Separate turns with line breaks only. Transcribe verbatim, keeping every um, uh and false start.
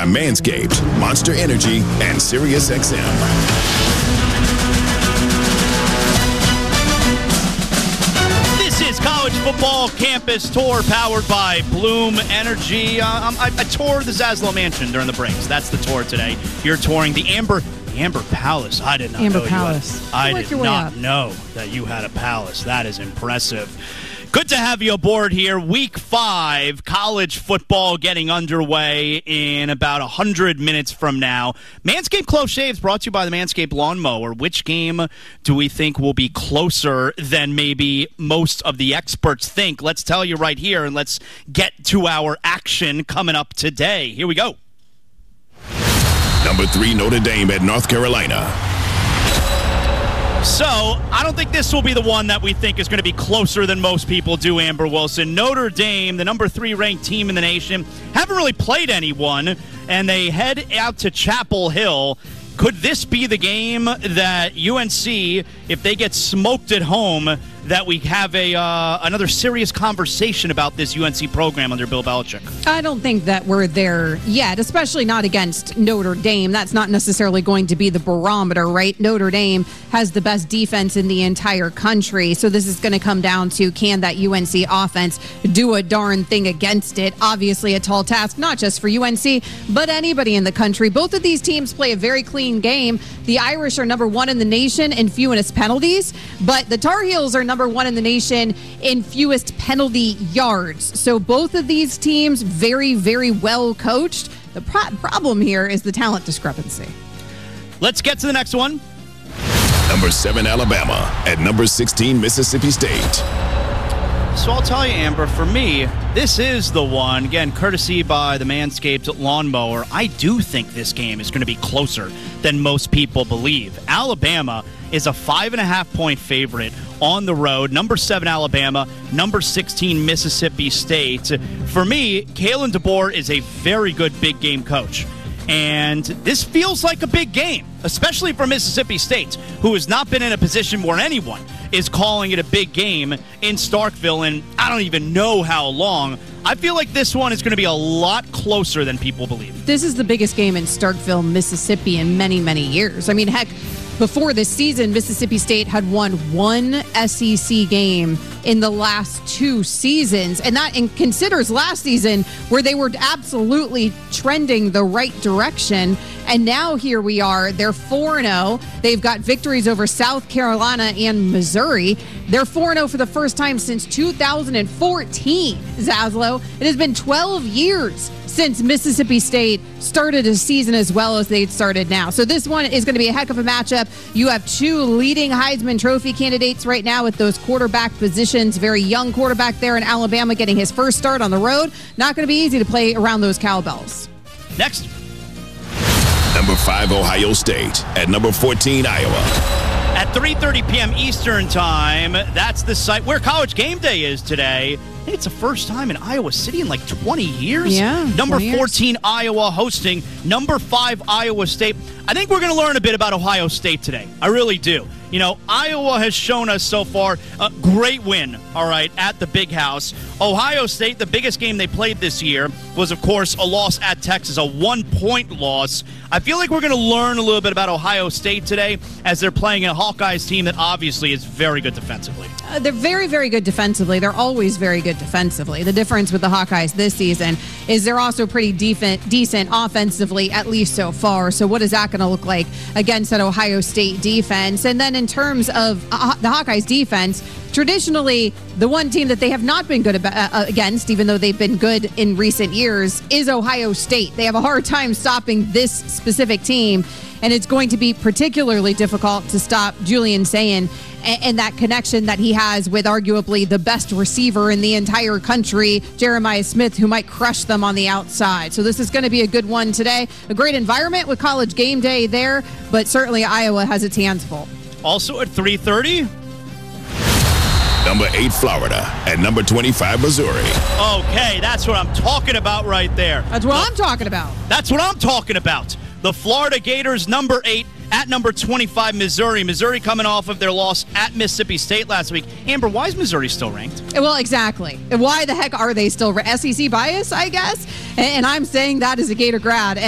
Manscaped, Monster Energy, and Sirius X M.
College football campus tour powered by Bloom Energy. Uh, I, I toured the Zaslow Mansion during the breaks. That's the tour today. You're touring the Amber Amber Palace. I did not
Amber
know
Palace.
You had, I did not know that you had a palace. That is impressive. Good to have you aboard here. Week five, college football getting underway in about one hundred minutes from now. Manscaped Close Shaves brought to you by the Manscaped Lawnmower. Which game do we think will be closer than maybe most of the experts think? Let's tell you right here, and let's get to our action coming up today. Here we go.
Number three, Notre Dame at North Carolina.
So, I don't think this will be the one that we think is going to be closer than most people do, Amber Wilson. Notre Dame, the number three ranked team in the nation, haven't really played anyone, and they head out to Chapel Hill. Could this be the game that U N C, if they get smoked at home, that we have a uh, another serious conversation about this U N C program under Bill Belichick?
I don't think that we're there yet, especially not against Notre Dame. That's not necessarily going to be the barometer, right? Notre Dame has the best defense in the entire country, so this is going to come down to, can that U N C offense do a darn thing against it? Obviously a tall task, not just for U N C, but anybody in the country. Both of these teams play a very clean game. The Irish are number one in the nation in fewest penalties, but the Tar Heels are number one in the nation in fewest penalty yards. So both of these teams very, very well coached. The pro- problem here is the talent discrepancy.
Let's get to the next one.
Number seven, Alabama at number sixteen, Mississippi State.
So I'll tell you, Amber, for me, this is the one, again, courtesy by the Manscaped Lawnmower. I do think this game is going to be closer than most people believe. Alabama is a five and a half point favorite on the road. Number seven, Alabama. Number sixteen, Mississippi State. For me, Kalen DeBoer is a very good big game coach. And this feels like a big game, especially for Mississippi State, who has not been in a position where anyone is calling it a big game in Starkville, and I don't even know how long. I feel like this one is going to be a lot closer than people believe.
This is the biggest game in Starkville, Mississippi in many, many years. I mean, heck, before this season, Mississippi State had won one S E C game in the last two seasons. And that and considers last season where they were absolutely trending the right direction. And now here we are. They're four and oh. They've got victories over South Carolina and Missouri. They're four and oh for the first time since two thousand fourteen, Zaslow. It has been twelve years since Mississippi State started a season as well as they'd started now. So this one is going to be a heck of a matchup. You have two leading Heisman Trophy candidates right now at those quarterback positions. Very young quarterback there in Alabama getting his first start on the road. Not going to be easy to play around those cowbells.
Next.
Number five, Ohio State at number fourteen, Iowa.
At three thirty p.m. Eastern Time, that's the site where College Game Day is today. I think it's the first time in Iowa City in like twenty years.
Yeah.
Number
twenty years.
fourteen, Iowa hosting number five, Iowa State. I think we're going to learn a bit about Ohio State today. I really do. You know, Iowa has shown us so far a great win, all right, at the Big House. Ohio State, the biggest game they played this year was, of course, a loss at Texas, a one-point loss. I feel like we're going to learn a little bit about Ohio State today as they're playing a Hawkeyes team that obviously is very good defensively.
Uh, they're very, very good defensively. They're always very good defensively. The difference with the Hawkeyes this season is they're also pretty decent, decent offensively, at least so far. So what is that going to look like against that Ohio State defense? And then in terms of uh, the Hawkeyes defense, traditionally, the one team that they have not been good about, uh, against, even though they've been good in recent years, is Ohio State. They have a hard time stopping this specific team, and it's going to be particularly difficult to stop Julian Sayin and, and that connection that he has with arguably the best receiver in the entire country, Jeremiah Smith, who might crush them on the outside. So this is going to be a good one today. A great environment with College Game Day there, but certainly Iowa has its hands full.
Also at three thirty.
Number eight, Florida, at number twenty-five, Missouri.
Okay, that's what I'm talking about right there.
That's what I'm talking about.
That's what I'm talking about. The Florida Gators, number eight, at number twenty-five, Missouri. Missouri coming off of their loss at Mississippi State last week. Amber, why is Missouri still ranked?
Well, exactly. Why the heck are they still ranked? S E C bias, I guess? And I'm saying that as a Gator grad.